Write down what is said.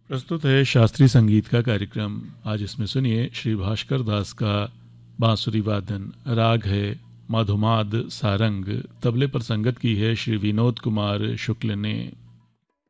प्रस्तुत है शास्त्रीय संगीत का कार्यक्रम। आज इसमें सुनिए श्री भास्कर दास का बांसुरी वादन। राग है मधुमाद सारंग। तबले पर संगत की है श्री विनोद कुमार शुक्ल ने।